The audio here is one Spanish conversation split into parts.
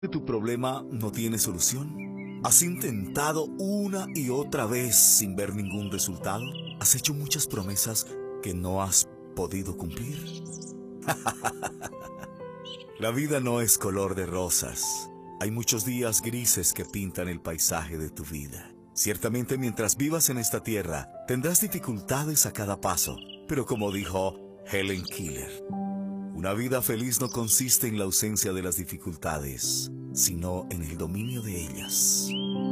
¿Tu problema no tiene solución? ¿Has intentado una y otra vez sin ver ningún resultado? ¿Has hecho muchas promesas que no has podido cumplir? La vida no es color de rosas. Hay muchos días grises que pintan el paisaje de tu vida. Ciertamente mientras vivas en esta tierra, tendrás dificultades a cada paso. Pero como dijo Helen Keller, una vida feliz no consiste en la ausencia de las dificultades, sino en el dominio de ellas.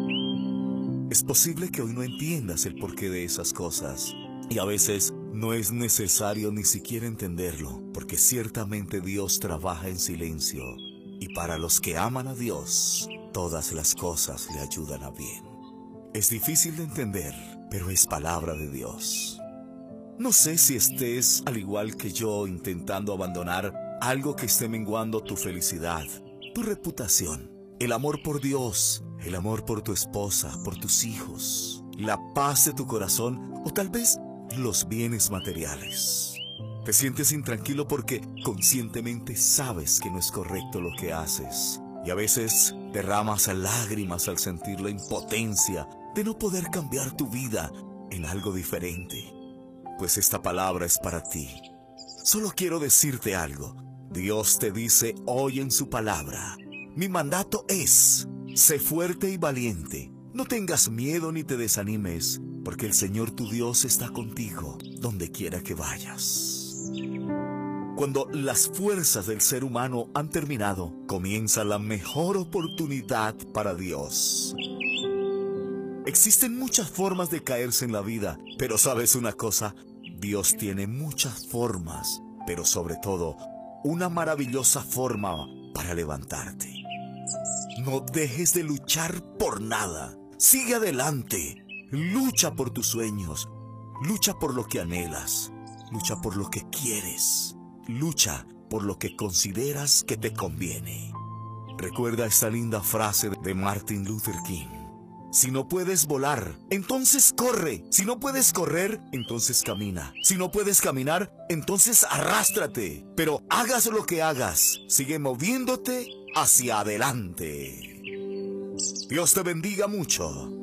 Es posible que hoy no entiendas el porqué de esas cosas, y a veces no es necesario ni siquiera entenderlo, porque ciertamente Dios trabaja en silencio, y para los que aman a Dios, todas las cosas le ayudan a bien. Es difícil de entender, pero es palabra de Dios. No sé si estés, al igual que yo, intentando abandonar algo que esté menguando tu felicidad, tu reputación, el amor por Dios, el amor por tu esposa, por tus hijos, la paz de tu corazón o tal vez los bienes materiales. Te sientes intranquilo porque conscientemente sabes que no es correcto lo que haces y a veces derramas lágrimas al sentir la impotencia de no poder cambiar tu vida en algo diferente. Pues esta palabra es para ti. Solo quiero decirte algo. Dios te dice hoy en su palabra: mi mandato es: sé fuerte y valiente. No tengas miedo ni te desanimes, porque el Señor tu Dios está contigo donde quiera que vayas. Cuando las fuerzas del ser humano han terminado, comienza la mejor oportunidad para Dios. Existen muchas formas de caerse en la vida, pero ¿sabes una cosa? Dios tiene muchas formas, pero sobre todo, una maravillosa forma para levantarte. No dejes de luchar por nada. Sigue adelante. Lucha por tus sueños. Lucha por lo que anhelas. Lucha por lo que quieres. Lucha por lo que consideras que te conviene. Recuerda esta linda frase de Martin Luther King: si no puedes volar, entonces corre. Si no puedes correr, entonces camina. Si no puedes caminar, entonces arrástrate. Pero hagas lo que hagas, sigue moviéndote hacia adelante. Dios te bendiga mucho.